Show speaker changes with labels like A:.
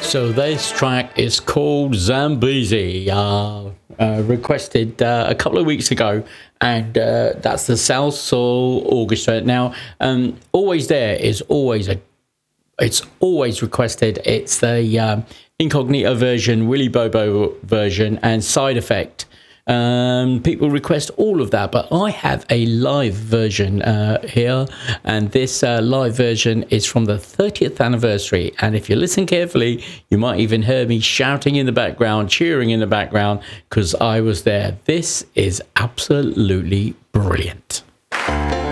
A: So this track is called Zambezi, requested a couple of weeks ago, and that's the South Soul Orchestra. Now, Always There is always it's always requested. It's the Incognito version, Willy Bobo version, and Side Effect. People request all of that, but I have a live version here, and this live version is from the 30th anniversary. And if you listen carefully, you might even hear me shouting in the background, cheering in the background, because I was there. This is absolutely brilliant.